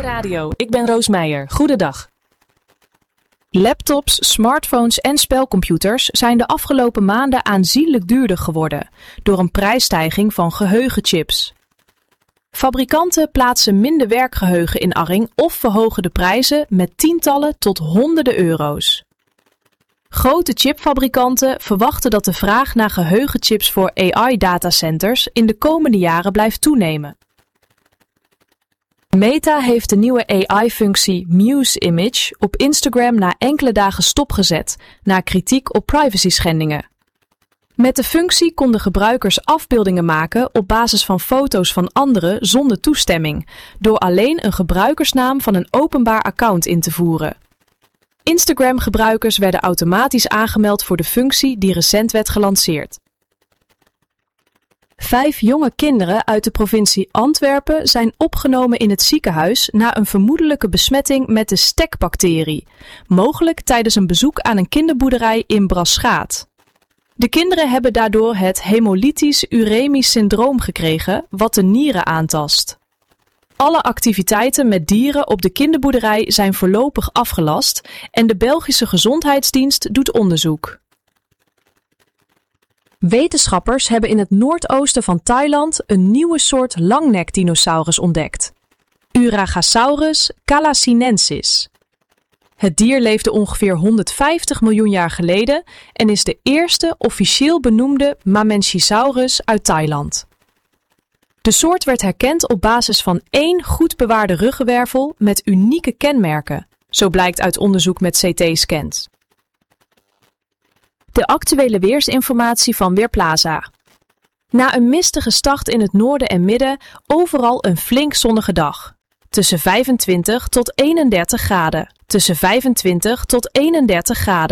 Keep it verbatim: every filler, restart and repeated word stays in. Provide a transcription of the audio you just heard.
Radio, ik ben Roos Meijer. Goedendag. Laptops, smartphones en spelcomputers zijn de afgelopen maanden aanzienlijk duurder geworden door een prijsstijging van geheugenchips. Fabrikanten plaatsen minder werkgeheugen in arring of verhogen de prijzen met tientallen tot honderden euro's. Grote chipfabrikanten verwachten dat de vraag naar geheugenchips voor A I-datacenters in de komende jaren blijft toenemen. Meta heeft de nieuwe A I-functie Muse Image op Instagram na enkele dagen stopgezet na kritiek op privacy-schendingen. Met de functie konden gebruikers afbeeldingen maken op basis van foto's van anderen zonder toestemming, door alleen een gebruikersnaam van een openbaar account in te voeren. Instagram-gebruikers werden automatisch aangemeld voor de functie die recent werd gelanceerd. Vijf jonge kinderen uit de provincie Antwerpen zijn opgenomen in het ziekenhuis na een vermoedelijke besmetting met de stekbacterie, mogelijk tijdens een bezoek aan een kinderboerderij in Braschaat. De kinderen hebben daardoor het hemolytisch uremisch syndroom gekregen, wat de nieren aantast. Alle activiteiten met dieren op de kinderboerderij zijn voorlopig afgelast en de Belgische Gezondheidsdienst doet onderzoek. Wetenschappers hebben in het noordoosten van Thailand een nieuwe soort langnekdinosaurus ontdekt. Uragasaurus calasinensis. Het dier leefde ongeveer honderdvijftig miljoen jaar geleden en is de eerste officieel benoemde Mamenchisaurus uit Thailand. De soort werd herkend op basis van één goed bewaarde ruggenwervel met unieke kenmerken, zo blijkt uit onderzoek met C T-scans. De actuele weersinformatie van Weerplaza. Na een mistige start in het noorden en midden, overal een flink zonnige dag. Tussen vijfentwintig tot eenendertig graden. Tussen vijfentwintig tot eenendertig graden.